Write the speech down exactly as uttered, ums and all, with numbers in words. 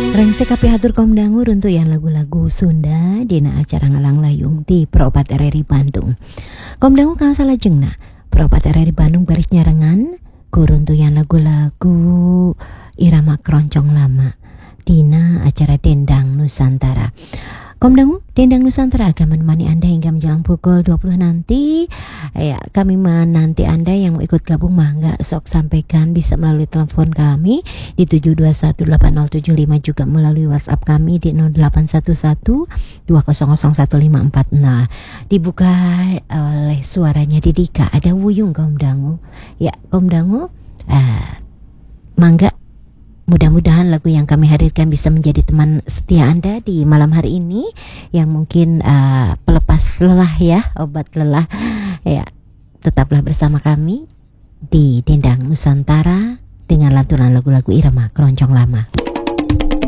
Rengsek kapi hatur kaum dangu untuk yang lagu-lagu Sunda dina acara ngalang layung di Peropat R R I Bandung. Kaum dangu kang salah jengna Peropat R R I Bandung baris nyarengan kuruntu yang lagu-lagu irama keroncong lama dina acara Dendang Nusantara. Kaum dangu, Dendang Nusantara akan menemani Anda hingga menjelang pukul dua puluh nanti. Ya, kami menanti Anda yang mau ikut gabung, mangga sok sampaikan bisa melalui telepon kami di tujuh dua satu delapan nol tujuh lima, juga melalui WhatsApp kami di nol delapan satu satu dua nol nol satu lima empat nol. Dibuka oleh suaranya Didika, ada Wuyung kaum dangu. Ya, kaum dangu, uh, mangga. Mudah-mudahan lagu yang kami hadirkan bisa menjadi teman setia Anda di malam hari ini, yang mungkin uh, pelepas lelah ya, obat lelah. Ya, tetaplah bersama kami di Dendang Nusantara dengan lantunan lagu-lagu irama keroncong lama.